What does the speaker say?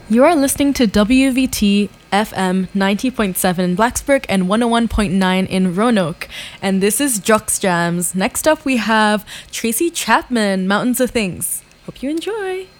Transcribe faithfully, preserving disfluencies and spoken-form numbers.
You are listening to W V T F M ninety point seven in Blacksburg and one oh one point nine in Roanoke. And this is Jux Jams. Next up we have Tracy Chapman, Mountains of Things. Hope you enjoy.